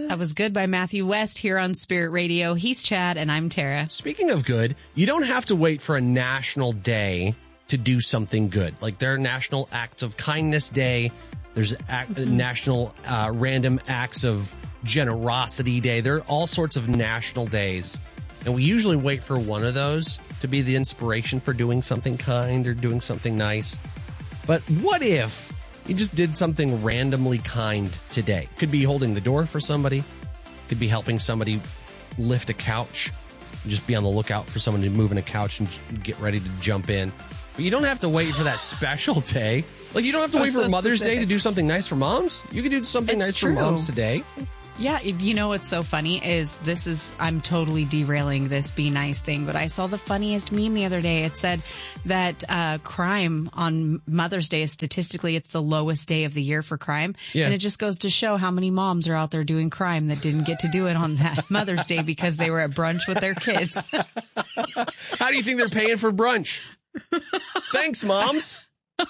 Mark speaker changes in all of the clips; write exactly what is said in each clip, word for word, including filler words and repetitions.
Speaker 1: That was Good by Matthew West here on Spirit Radio. He's Chad and I'm Tara.
Speaker 2: Speaking of good, you don't have to wait for a national day to do something good. Like there are National Acts of Kindness Day. There's act, mm-hmm. National uh, Random Acts of Generosity Day. There are all sorts of national days. And we usually wait for one of those to be the inspiration for doing something kind or doing something nice. But what if you just did something randomly kind today? Could be holding the door for somebody. Could be helping somebody lift a couch. Just be on the lookout for someone to move in a couch and get ready to jump in. But you don't have to wait for that special day. Like you don't have to wait
Speaker 1: so
Speaker 2: for Mother's
Speaker 1: specific.
Speaker 2: Day to do something nice for moms. You can do something
Speaker 1: It's
Speaker 2: nice
Speaker 1: true.
Speaker 2: for moms today.
Speaker 1: Yeah, you know what's so funny is this is, I'm totally derailing this be nice thing, but I saw the funniest meme the other day. It said that uh, crime on Mother's Day is statistically, it's the lowest day of the year for crime.
Speaker 2: Yeah.
Speaker 1: And it just goes to show how many moms are out there doing crime that didn't get to do it on that Mother's Day because they were at brunch with their kids.
Speaker 2: How do you think they're paying for brunch? Thanks, moms.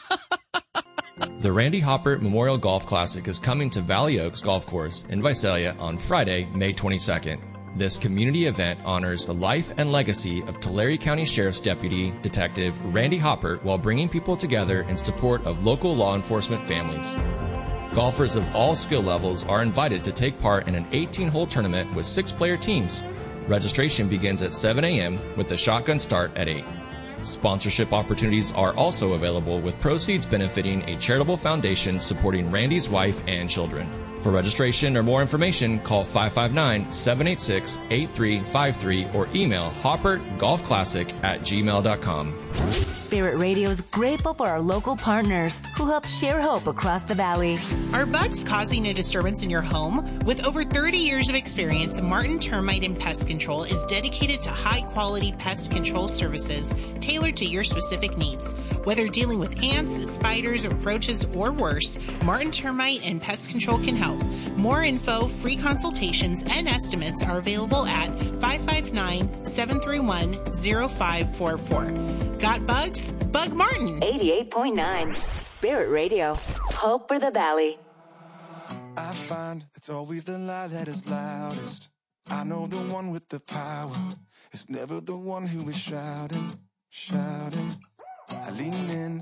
Speaker 3: The Randy Hoppert Memorial Golf Classic is coming to Valley Oaks Golf Course in Visalia on Friday, May twenty-second. This community event honors the life and legacy of Tulare County Sheriff's Deputy Detective Randy Hoppert while bringing people together in support of local law enforcement families. Golfers of all skill levels are invited to take part in an eighteen-hole tournament with six-player teams. Registration begins at seven a.m. with the shotgun start at eight. Sponsorship opportunities are also available with proceeds benefiting a charitable foundation supporting Randy's wife and children. For registration or more information, call five five nine, seven eight six, eight three five three or email hoppertgolfclassic at gmail dot com.
Speaker 4: Spirit Radio is grateful for our local partners who help share hope across the valley.
Speaker 5: Are bugs causing a disturbance in your home? With over thirty years of experience, Martin Termite and Pest Control is dedicated to high-quality pest control services tailored to your specific needs. Whether dealing with ants, spiders, or roaches, or worse, Martin Termite and Pest Control can help. More info, free consultations, and estimates are available at five five nine, seven three one, zero five four four. Got bugs? Bug Martin.
Speaker 4: eighty-eight point nine Spirit Radio. Hope for the Valley.
Speaker 6: I find it's always the lie that is loudest. I know the one with the power. It's never the one who is shouting, shouting. I lean in.